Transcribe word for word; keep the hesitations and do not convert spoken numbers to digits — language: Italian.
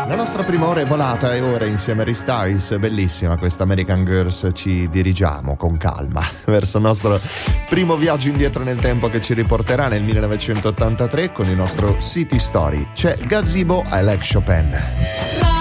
La nostra prima ora è volata e ora insieme a Harry Styles, bellissima questa American Girls, ci dirigiamo con calma verso il nostro primo viaggio indietro nel tempo che ci riporterà nel millenovecentottantatré con il nostro City Story. C'è Gazebo, I Like Chopin.